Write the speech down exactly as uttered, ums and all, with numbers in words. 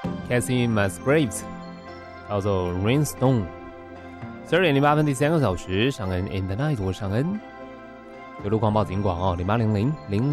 Cassie Musgraves， 叫做 Rainstone。十二点零八分，第三个小时，尚恩 in the night， 我是尚恩。有路况报警广哦，零八零零零